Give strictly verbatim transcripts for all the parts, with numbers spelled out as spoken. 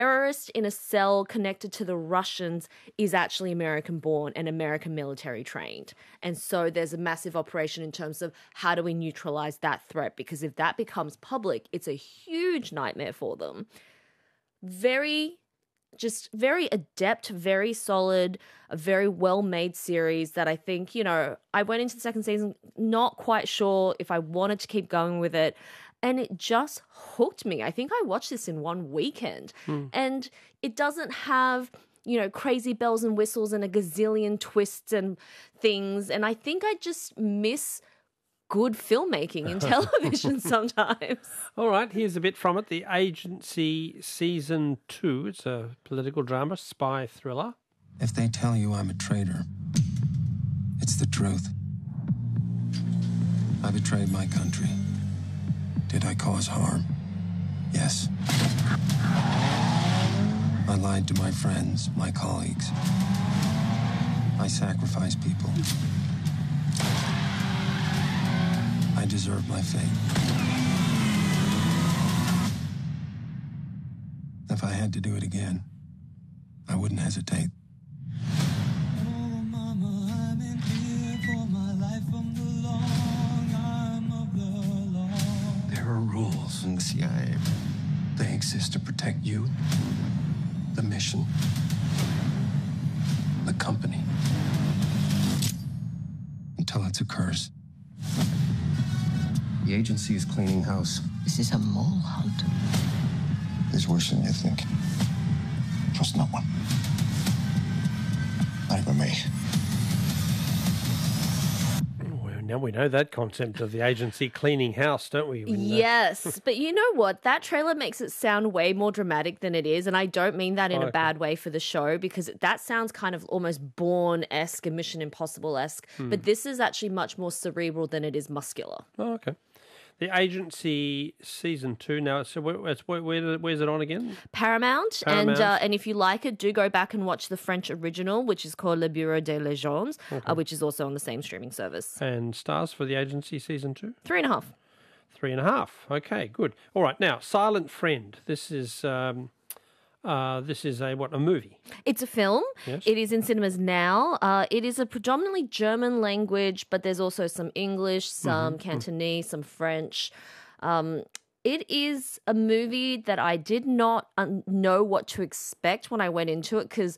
terrorist in a cell connected to the Russians is actually American-born and American military trained. And so there's a massive operation in terms of how do we neutralize that threat? Because if that becomes public, it's a huge nightmare for them. Very, just very adept, very solid, a very well-made series that I think, you know, I went into the second season not quite sure if I wanted to keep going with it. And it just hooked me. I think I watched this in one weekend. Mm. And it doesn't have, you know, crazy bells and whistles and a gazillion twists and things. And I think I just miss good filmmaking in television sometimes. All right, here's a bit from it. The Agency Season two. It's a political drama, spy thriller. If they tell you I'm a traitor, it's the truth. I betrayed my country. Did I cause harm? Yes. I lied to my friends, my colleagues. I sacrificed people. I deserve my fate. If I had to do it again, I wouldn't hesitate. There are rules in the C I A. They exist to protect you, the mission, the company, until it's a curse. The agency is cleaning house. This is a mole hunt. It's worse than you think. Trust no one. Not even me. Now we know that concept of the agency cleaning house, don't we? When, uh... Yes, but you know what? That trailer makes it sound way more dramatic than it is, and I don't mean that in oh, a okay. bad way for the show, because that sounds kind of almost Bourne-esque and Mission Impossible-esque, hmm. but this is actually much more cerebral than it is muscular. Oh, okay. The Agency Season two. Now, so where, where, where, where's it on again? Paramount. Paramount. And uh, and if you like it, do go back and watch the French original, which is called Le Bureau des Légendes, okay. uh, which is also on the same streaming service. And stars for the Agency Season two? Three and a half. Three and a half. Okay, good. All right, now, Silent Friend. This is... Um, Uh, this is a, what, a movie? It's a film. Yes. It is in cinemas now. Uh, it is a predominantly German language, but there's also some English, some mm-hmm. Cantonese, some French. Um, it is a movie that I did not un- know what to expect when I went into it, because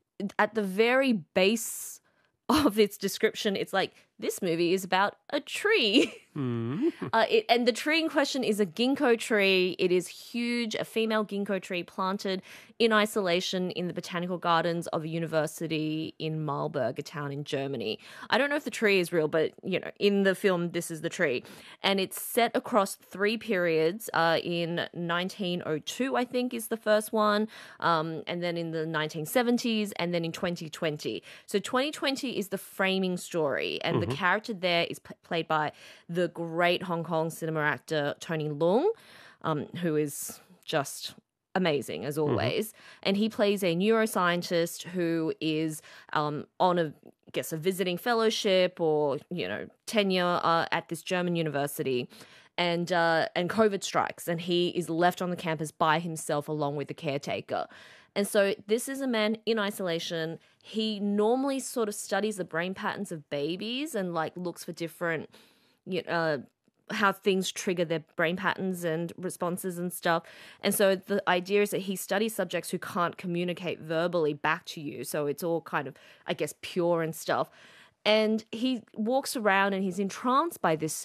at the very base of its description, it's like, this movie is about a tree. Mm. uh, it, and the tree in question is a ginkgo tree. It is huge, a female ginkgo tree planted in isolation in the botanical gardens of a university in Marburg, a town in Germany. I don't know if the tree is real, but, you know, in the film, this is the tree. And it's set across three periods. Uh, in nineteen oh two, I think, is the first one. Um, and then in the nineteen seventies, and then in twenty twenty. So twenty twenty is the framing story. And mm-hmm. the character there is p- played by the great Hong Kong cinema actor Tony Leung, um, who is just amazing as always. Mm-hmm. And he plays a neuroscientist who is um, on a, I guess, a visiting fellowship or, you know, tenure uh, at this German university. And uh, and COVID strikes, and he is left on the campus by himself along with the caretaker. And so this is a man in isolation. He normally sort of studies the brain patterns of babies and like looks for different, you know, uh, how things trigger their brain patterns and responses and stuff. And so the idea is that he studies subjects who can't communicate verbally back to you. So it's all kind of, I guess, pure and stuff. And he walks around and he's entranced by this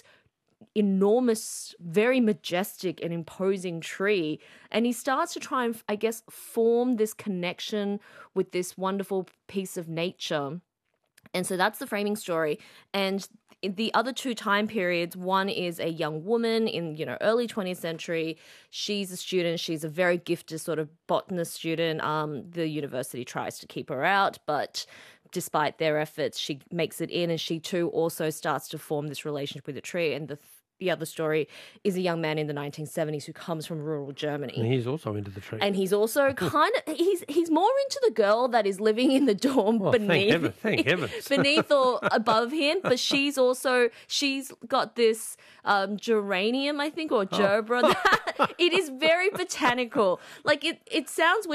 enormous, very majestic and imposing tree. And he starts to try and, I guess, form this connection with this wonderful piece of nature. And so that's the framing story. And the other two time periods, one is a young woman in, you know, early twentieth century. She's a student. She's a very gifted sort of botanist student. Um, the university tries to keep her out, but despite their efforts, she makes it in, and she too also starts to form this relationship with the tree. And the the other story is a young man in the nineteen seventies who comes from rural Germany. And he's also into the tree. And he's also kind of he's he's more into the girl that is living in the dorm Oh, beneath thank heaven, thank heavens. beneath or above him. But she's also she's got this um, geranium, I think, or gerbera. That, it is very botanical. Like it, it sounds weird.